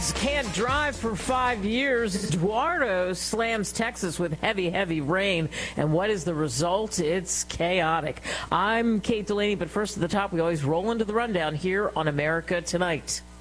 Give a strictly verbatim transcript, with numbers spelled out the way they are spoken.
kids can't drive for five years. Eduardo slams Texas with heavy, heavy rain. And what is the result? It's chaotic. I'm Kate Delaney, but first at the top, we always roll into the rundown here on America Tonight.